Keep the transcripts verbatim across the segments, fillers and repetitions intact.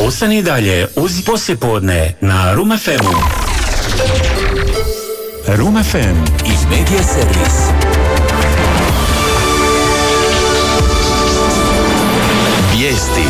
Ostani dalje uz poslijepodne na Room F M-u. Room F M iz Media Servis. Vijesti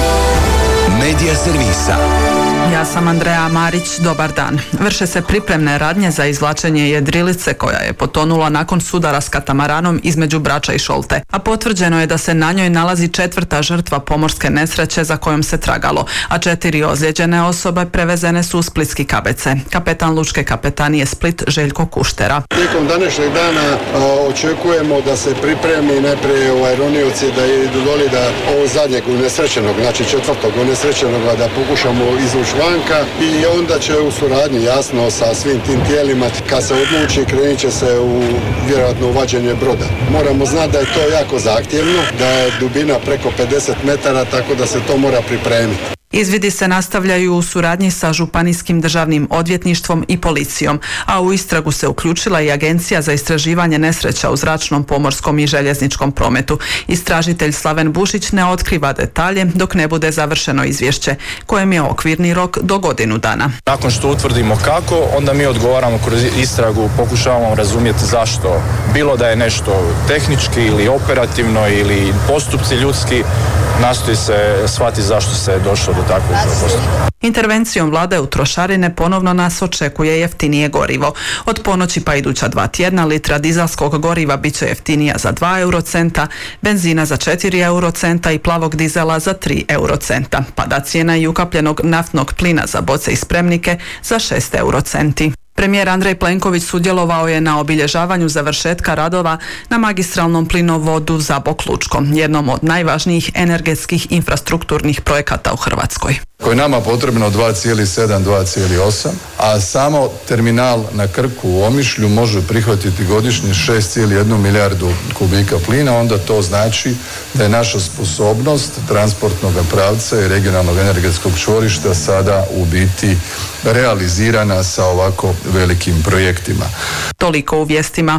Media Servisa. Ja sam Andreja Marić, dobar dan. Vrše se pripremne radnje za izvlačenje jedrilice koja je potonula nakon sudara s katamaranom između Brača i Šolte, a potvrđeno je da se na njoj nalazi četvrta žrtva pomorske nesreće za kojom se tragalo, a četiri ozlijeđene osobe prevezene su u splitski K B C. Kapetan Lučke kapetanije Split Željko Kuštera. Tijekom današnjeg dana a, očekujemo da se pripremi najprije ovaj ronioci da idu doli da ovo zadnjeg unesrećenog, znači četvrtog unesrećenog da pokušamo izvući vanka i onda će u suradnji jasno sa svim tim tijelima kad se odluči krenit će se u vjerojatno uvađenje broda. Moramo znati da je to jako zahtjevno, da je dubina preko pedeset metara, tako da se to mora pripremiti. Izvidi se nastavljaju u suradnji sa Županijskim državnim odvjetništvom i policijom, a u istragu se uključila i Agencija za istraživanje nesreća u zračnom, pomorskom i željezničkom prometu. Istražitelj Slaven Bušić ne otkriva detalje dok ne bude završeno izvješće, kojem je okvirni rok do godinu dana. Nakon što utvrdimo kako, onda mi odgovaramo kroz istragu, pokušavamo razumjeti zašto. Bilo da je nešto tehnički ili operativno ili postupci ljudski, nastoji se shvatiti zašto se je došlo do takvog postupka. Intervencijom vlade u trošarine ponovno nas očekuje jeftinije gorivo. Od ponoći pa iduća dva tjedna litra dizelskog goriva bit će jeftinija za dva eurocenta, benzina za četiri eurocenta i plavog dizela za tri eurocenta. Pada cijena i ukapljenog naftnog plina za boce i spremnike za šest eurocenti. Premijer Andrej Plenković sudjelovao je na obilježavanju završetka radova na magistralnom plinovodu Zabok-Lučko, jednom od najvažnijih energetskih infrastrukturnih projekata u Hrvatskoj. Koje je nama potrebno dva zarez sedam, dva zarez osam, a samo terminal na Krku u Omišlju može prihvatiti godišnje šest zarez jedna milijardu kubika plina, onda to znači da je naša sposobnost transportnog pravca i regionalnog energetskog čvorišta sada u biti realizirana sa ovako velikim projektima. Toliko u vijestima.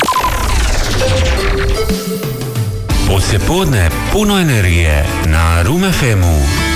Poslijepodne puno energije na Room F M-u.